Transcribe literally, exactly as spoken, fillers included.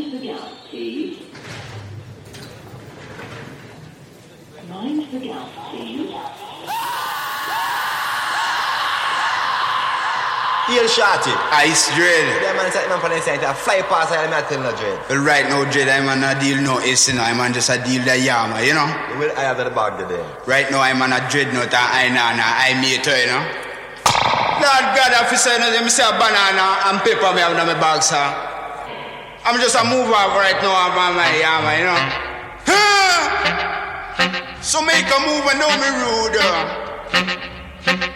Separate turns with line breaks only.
Mind the gap, please. Mind the gap, please.
Heel shorty.
Ice Dread.
Yeah, man, say man for the center. Fly past and I'm telling no Dread.
Well, right now, Dread, I'm on a deal no is, you know. I'm on just a deal the yama, you know.
You will I have the bag today.
Right now, I'm on a Dread note and I know, I meet her, you know. Lord God, if you say anything, I say a banana and paper me have in my bag, sir. I'm just a move off right now, I'm on my yama, you know. So make a move and know me rude.